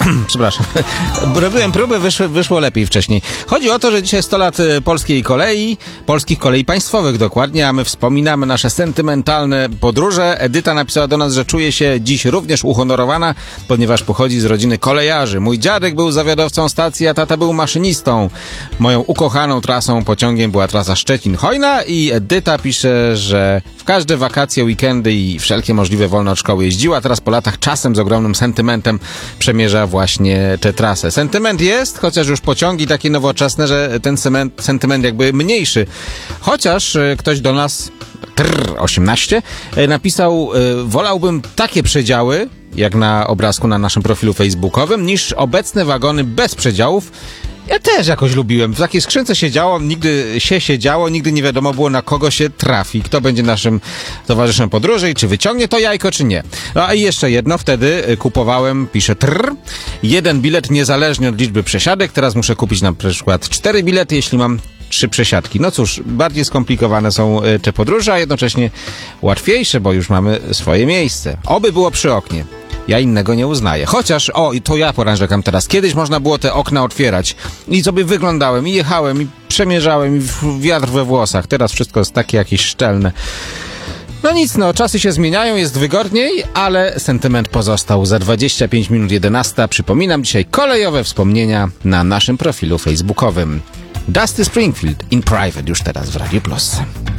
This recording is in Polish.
Przepraszam. Robiłem próby, wyszło lepiej wcześniej. Chodzi o to, że dzisiaj 100 lat polskich kolei państwowych dokładnie, a my wspominamy nasze sentymentalne podróże. Edyta napisała do nas, że czuje się dziś również uhonorowana, ponieważ pochodzi z rodziny kolejarzy. Mój dziadek był zawiadowcą stacji, a tata był maszynistą. Moją ukochaną trasą pociągiem była trasa Szczecin-Chojna i Edyta pisze, że w każde wakacje, weekendy i wszelkie możliwe wolne od szkoły jeździła. Teraz po latach czasem z ogromnym sentymentem przemierza właśnie tę trasę. Sentyment jest, chociaż już pociągi takie nowoczesne, że ten sentyment jakby mniejszy. Chociaż ktoś do nas 18 napisał, wolałbym takie przedziały, jak na obrazku na naszym profilu facebookowym, niż obecne wagony bez przedziałów. Ja też jakoś lubiłem. W takiej skrzynce siedziało, nigdy nie wiadomo było, na kogo się trafi, kto będzie naszym towarzyszem podróży i czy wyciągnie to jajko, czy nie. No a i jeszcze jedno, wtedy kupowałem, pisze jeden bilet niezależnie od liczby przesiadek. Teraz muszę kupić na przykład 4 bilety, jeśli mam 3 przesiadki. No cóż, bardziej skomplikowane są te podróże, a jednocześnie łatwiejsze, bo już mamy swoje miejsce. Oby było przy oknie. Ja innego nie uznaję. Chociaż, i to ja porażekam teraz. Kiedyś można było te okna otwierać i sobie wyglądałem, i jechałem, i przemierzałem, i wiatr we włosach. Teraz wszystko jest takie jakieś szczelne. No nic, czasy się zmieniają, jest wygodniej, ale sentyment pozostał. Za 25 minut 11. Przypominam dzisiaj kolejowe wspomnienia na naszym profilu facebookowym. Dusty Springfield in Private już teraz w Radio Plus.